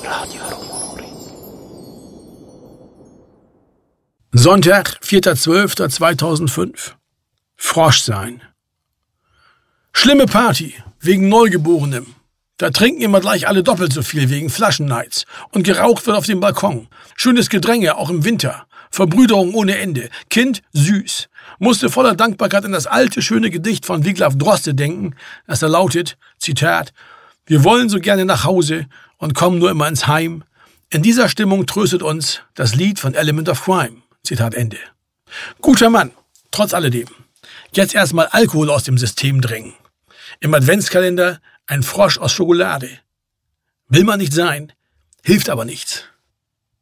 Radio Rumori. Sonntag, 4.12.2005. Frosch sein. Schlimme Party, wegen Neugeborenem. Da trinken immer gleich alle doppelt so viel wegen Flaschenneids. Und geraucht wird auf dem Balkon. Schönes Gedränge, auch im Winter. Verbrüderung ohne Ende. Kind, süß. Musste voller Dankbarkeit an das alte, schöne Gedicht von Wiglaf Droste denken, das da lautet, Zitat, wir wollen so gerne nach Hause und kommen nur immer ins Heim. In dieser Stimmung tröstet uns das Lied von Element of Crime. Zitat Ende. Guter Mann, trotz alledem. Jetzt erstmal Alkohol aus dem System drängen. Im Adventskalender ein Frosch aus Schokolade. Will man nicht sein, hilft aber nichts.